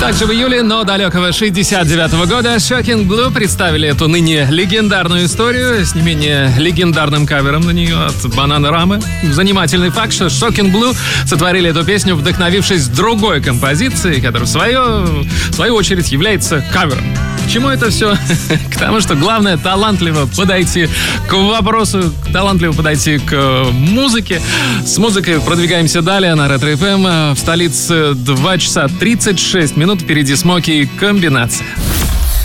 Также в июле, но далекого 69-го года, Shocking Blue представили эту ныне легендарную историю с не менее легендарным кавером на нее от Бананарама. Занимательный факт, что Shocking Blue сотворили эту песню, вдохновившись другой композицией, которая в свою очередь является кавером. К чему это все? К тому, что главное талантливо подойти к вопросу, талантливо подойти к музыке. С музыкой продвигаемся далее на Ретро FM. В столице 2 часа 36 минут. Впереди Смоки и комбинация.